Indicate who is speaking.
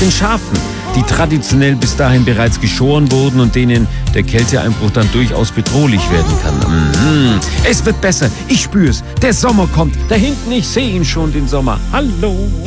Speaker 1: den Schafen, die traditionell bis dahin bereits geschoren wurden und denen der Kälteeinbruch dann durchaus bedrohlich werden kann. Es wird besser, ich spür's. Der Sommer kommt. Da hinten, ich sehe ihn schon, den Sommer. Hallo.